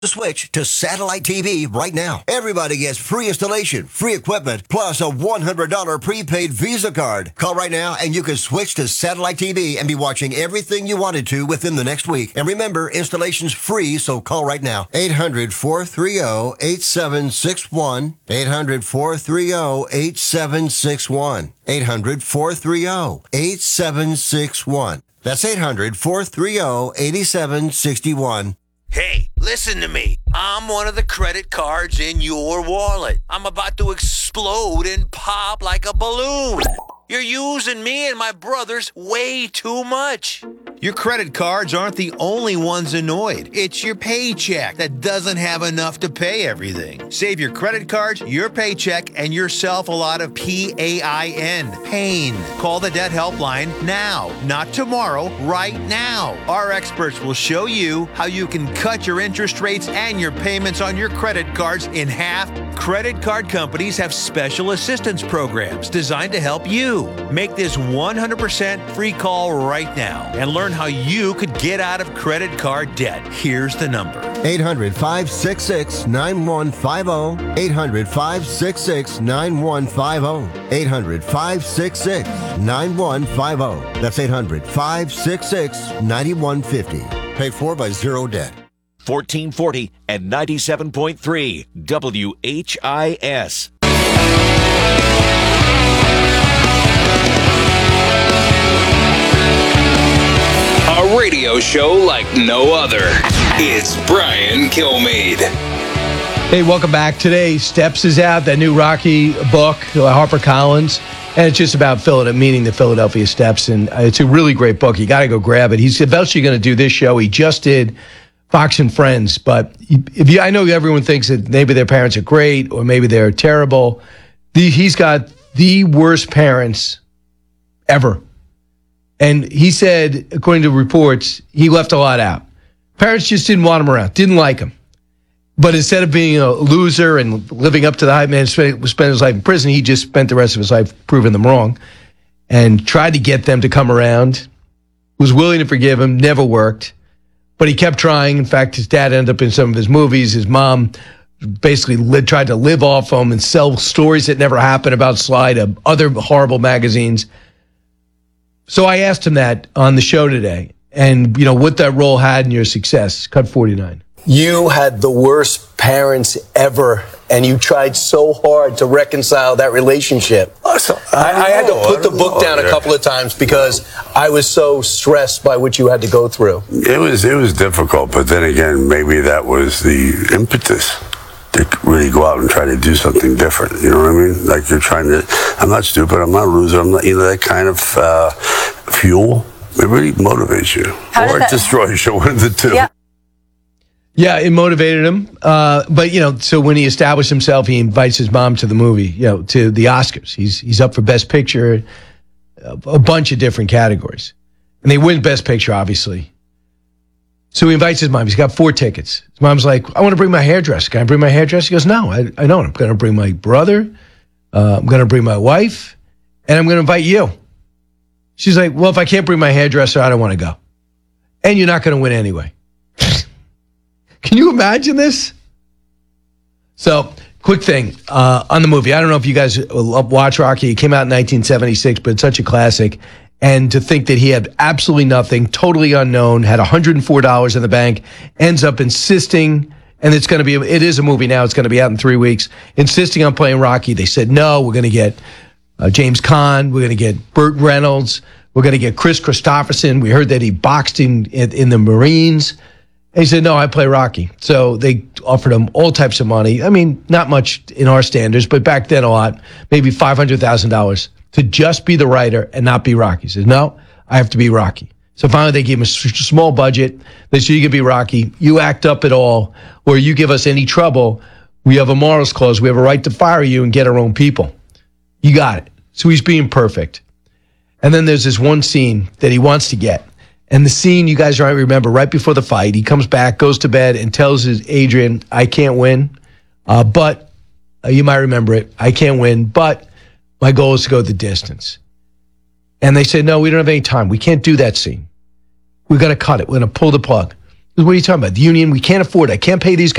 To switch to satellite TV right now. Everybody gets free installation, free equipment, plus a $100 prepaid Visa card. Call right now and you can switch to satellite TV and be watching everything you wanted to within the next week. And remember, installation's free, so call right now. 800-430-8761. 800-430-8761. 800-430-8761. That's 800-430-8761. Hey, listen to me. I'm one of the credit cards in your wallet. I'm about to explode and pop like a balloon. You're using me and my brothers way too much. Your credit cards aren't the only ones annoyed. It's your paycheck that doesn't have enough to pay everything. Save your credit cards, your paycheck, and yourself a lot of PAIN. Pain. Call the debt helpline now, not tomorrow, right now. Our experts will show you how you can cut your interest rates and your payments on your credit cards in half. Credit card companies have special assistance programs designed to help you. Make this 100% free call right now and learn how you could get out of credit card debt. Here's the number. 800-566-9150. 800-566-9150. 800-566-9150. That's 800-566-9150. Paid for by Zero Debt. 1440 and 97.3 WHIS. A radio show like no other. It's Brian Kilmeade. Hey, welcome back. Today, Steps is out, that new Rocky book, HarperCollins, and it's just about meeting the Philadelphia Steps, and it's a really great book. You got to go grab it. He's eventually going to do this show. He just did Fox and Friends, but I know everyone thinks that maybe their parents are great or maybe they're terrible. He's got the worst parents ever. And he said, according to reports, he left a lot out. Parents just didn't want him around, didn't like him. But instead of being a loser and living up to the hype man, spent his life in prison, he just spent the rest of his life proving them wrong and tried to get them to come around, was willing to forgive him, never worked. But he kept trying. In fact, his dad ended up in some of his movies. His mom basically tried to live off him and sell stories that never happened about Sly to other horrible magazines. So I asked him that on the show today, and what that role had in your success. Cut 49. You had the worst parents ever, and you tried so hard to reconcile that relationship. I had to put the book down a couple of times because I was so stressed by what you had to go through. It was difficult, but then again, maybe that was the impetus to really go out and try to do something different. You know what I mean? Like I'm not stupid, I'm not a loser, I'm not, that kind of fuel. It really motivates you. Or it destroys you, one of the two. Yeah. Yeah, it motivated him. But so when he established himself, he invites his mom to the movie, to the Oscars. He's up for Best Picture, a bunch of different categories. And they win Best Picture, obviously. So he invites his mom. He's got 4 tickets. His mom's like, I want to bring my hairdresser. Can I bring my hairdresser? He goes, no, I don't. I'm going to bring my brother. I'm going to bring my wife. And I'm going to invite you. She's like, well, if I can't bring my hairdresser, I don't want to go. And you're not going to win anyway. Can you imagine this? So, quick thing on the movie. I don't know if you guys watch Rocky. It came out in 1976, but it's such a classic. And to think that he had absolutely nothing, totally unknown, had $104 in the bank, ends up insisting, and it is a movie now, it's going to be out in 3 weeks, insisting on playing Rocky. They said, no, we're going to get James Caan, we're going to get Burt Reynolds, we're going to get Chris Christopherson. We heard that he boxed in the Marines. And he said, no, I play Rocky. So they offered him all types of money. I mean, not much in our standards, but back then a lot, maybe $500,000 to just be the writer and not be Rocky. He says, no, I have to be Rocky. So finally they gave him a small budget. They said, you can be Rocky. You act up at all, or you give us any trouble, we have a morals clause. We have a right to fire you and get our own people. You got it. So he's being perfect. And then there's this one scene that he wants to get. And the scene, you guys might remember, right before the fight, he comes back, goes to bed, and tells Adrian, I can't win, but you might remember it, I can't win, but my goal is to go the distance. And they said, no, we don't have any time. We can't do that scene. We've got to cut it. We're going to pull the plug. What are you talking about? The union, we can't afford it. I can't pay these guys.